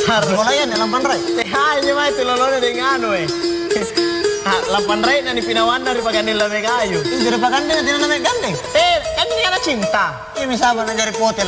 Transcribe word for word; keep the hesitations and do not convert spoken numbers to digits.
Sekolah yan, lampan ray. Eh, hanya mah itu lolone dengan anu eh. Lampan ray na ni pinawan dari pagandil lame kayu. Ini dari pagandeng, tidak namanya gandeng. Eh, kan ini anak cinta. Ini misalnya dari hotel